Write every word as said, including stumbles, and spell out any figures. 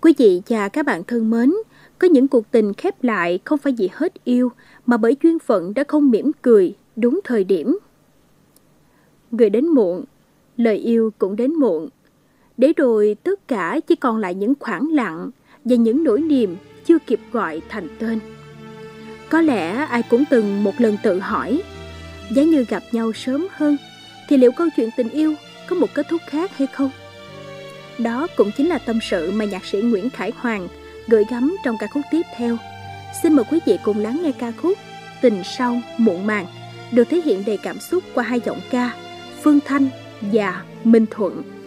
Quý vị và các bạn thân mến, có những cuộc tình khép lại không phải vì hết yêu, mà bởi duyên phận đã không mỉm cười đúng thời điểm. Người đến muộn, lời yêu cũng đến muộn. Để rồi tất cả chỉ còn lại những khoảng lặng và những nỗi niềm chưa kịp gọi thành tên. Có lẽ ai cũng từng một lần tự hỏi, giá như gặp nhau sớm hơn thì liệu câu chuyện tình yêu có một kết thúc khác hay không? Đó cũng chính là tâm sự mà nhạc sĩ Nguyễn Khải Hoàng gửi gắm trong ca khúc tiếp theo. Xin mời quý vị cùng lắng nghe ca khúc Tình Sau Muộn Màng, được thể hiện đầy cảm xúc qua hai giọng ca Phương Thanh và Minh Thuận.